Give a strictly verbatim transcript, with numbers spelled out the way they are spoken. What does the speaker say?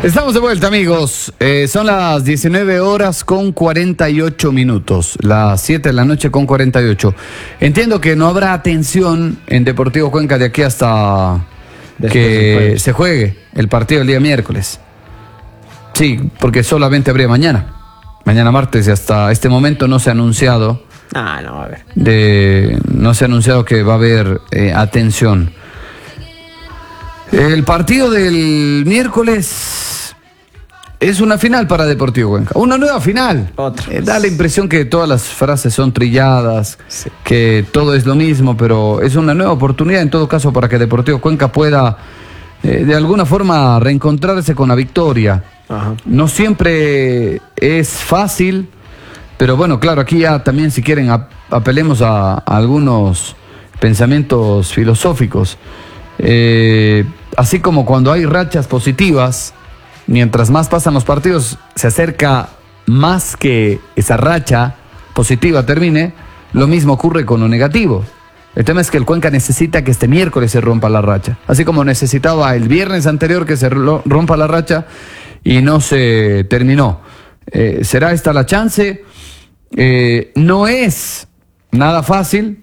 Estamos de vuelta, amigos. Eh, son las diecinueve horas con cuarenta y ocho minutos. Las siete de la noche con cuarenta y ocho. Entiendo que no habrá atención en Deportivo Cuenca de aquí hasta Después que se juegue el partido el día miércoles. Sí, porque solamente habría mañana. Mañana martes y hasta este momento no se ha anunciado. Ah, no, a ver. De, no se ha anunciado que va a haber eh, atención. El partido del miércoles es una final para Deportivo Cuenca. Una nueva final. Otra. Eh, da la impresión que todas las frases son trilladas, Sí. que todo es lo mismo, pero es una nueva oportunidad en todo caso para que Deportivo Cuenca pueda eh, de alguna forma reencontrarse con la victoria. Ajá. No siempre es fácil, pero bueno, claro, aquí ya también si quieren ap- apelemos a, a algunos pensamientos filosóficos. Eh, así como cuando hay rachas positivas, mientras más pasan los partidos, se acerca más que esa racha positiva termine, lo mismo ocurre con lo negativo. El tema es que el Cuenca necesita que este miércoles se rompa la racha, así como necesitaba el viernes anterior que se ro- rompa la racha y no se terminó. Eh, ¿será esta la chance? Eh, no es nada fácil,